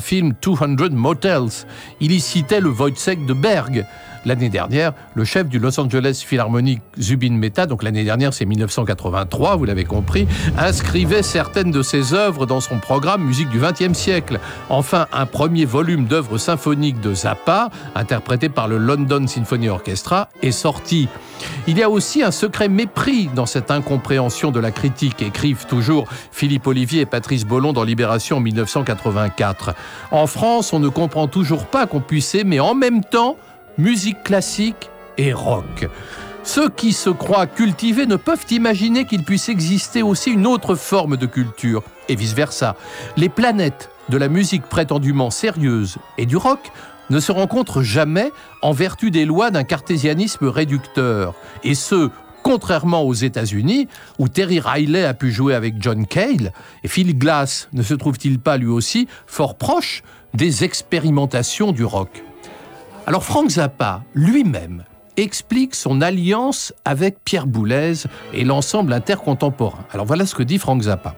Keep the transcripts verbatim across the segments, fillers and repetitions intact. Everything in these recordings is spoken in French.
film two hundred Motels. Il y citait le Wojciech de Berg. L'année dernière, le chef du Los Angeles Philharmonic, Zubin Mehta, donc l'année dernière c'est mille neuf cent quatre-vingt-trois, vous l'avez compris, inscrivait certaines de ses œuvres dans son programme Musique du vingtième siècle. Enfin, un premier volume d'œuvres symphoniques de Zappa, interprété par le London Symphony Orchestra, est sorti. Il y a aussi un secret mépris dans cette incompréhension de la critique, écrivent toujours Philippe Olivier et Patrice Bollon dans Libération en mille neuf cent quatre-vingt-quatre. En France, on ne comprend toujours pas qu'on puisse aimer en même temps musique classique et rock. Ceux qui se croient cultivés ne peuvent imaginer qu'il puisse exister aussi une autre forme de culture, et vice-versa. Les planètes de la musique prétendument sérieuse et du rock ne se rencontrent jamais en vertu des lois d'un cartésianisme réducteur. Et ce, contrairement aux États-Unis, où Terry Riley a pu jouer avec John Cale, et Phil Glass ne se trouve-t-il pas lui aussi fort proche des expérimentations du rock. Alors Frank Zappa, lui-même, explique son alliance avec Pierre Boulez et l'ensemble intercontemporain. Alors voilà ce que dit Frank Zappa.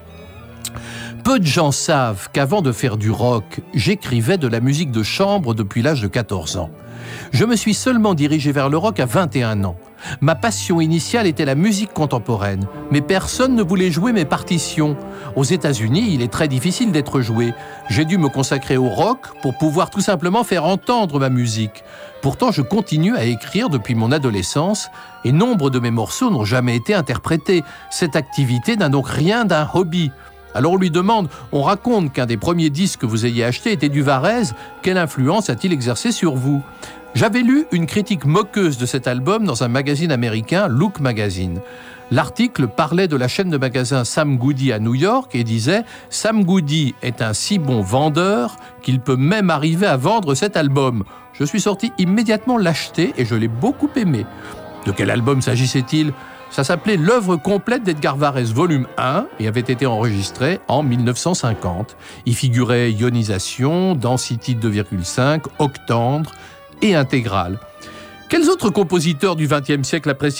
Peu de gens savent qu'avant de faire du rock, j'écrivais de la musique de chambre depuis l'âge de quatorze ans. Je me suis seulement dirigé vers le rock à vingt et un ans. Ma passion initiale était la musique contemporaine, mais personne ne voulait jouer mes partitions. Aux États-Unis, il est très difficile d'être joué. J'ai dû me consacrer au rock pour pouvoir tout simplement faire entendre ma musique. Pourtant, je continue à écrire depuis mon adolescence et nombre de mes morceaux n'ont jamais été interprétés. Cette activité n'a donc rien d'un hobby. Alors on lui demande, on raconte qu'un des premiers disques que vous ayez acheté était du Varèse. Quelle influence a-t-il exercé sur vous ? J'avais lu une critique moqueuse de cet album dans un magazine américain, Look Magazine. L'article parlait de la chaîne de magasins Sam Goody à New York et disait « Sam Goody est un si bon vendeur qu'il peut même arriver à vendre cet album. » Je suis sorti immédiatement l'acheter et je l'ai beaucoup aimé. De quel album s'agissait-il ? Ça s'appelait L'œuvre complète d'Edgar Varèse, volume un, et avait été enregistré en mille neuf cent cinquante. Y figuraient Ionisation, Density deux virgule cinq, Octandre et Intégrale. Quels autres compositeurs du vingtième siècle appréciez-vous ?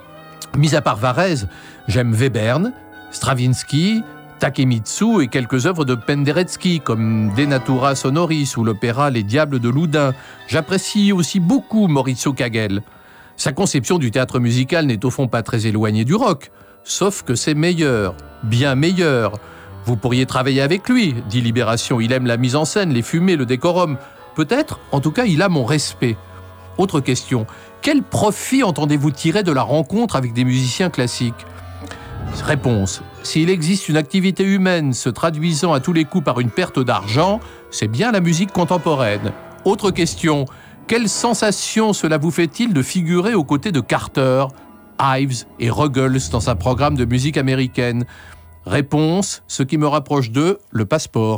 Mis à part Varèse, j'aime Webern, Stravinsky, Takemitsu et quelques œuvres de Penderecki comme De Natura Sonoris ou l'opéra Les Diables de Loudun. J'apprécie aussi beaucoup Maurizio Kagel. Sa conception du théâtre musical n'est au fond pas très éloignée du rock, sauf que c'est meilleur, bien meilleur. Vous pourriez travailler avec lui, dit Libération. Il aime la mise en scène, les fumées, le décorum. Peut-être, en tout cas, il a mon respect. Autre question, quel profit entendez-vous tirer de la rencontre avec des musiciens classiques ? Réponse, s'il existe une activité humaine se traduisant à tous les coups par une perte d'argent, c'est bien la musique contemporaine. Autre question, quelle sensation cela vous fait-il de figurer aux côtés de Carter, Ives et Ruggles dans un programme de musique américaine ? Réponse, ce qui me rapproche d'eux, le passeport.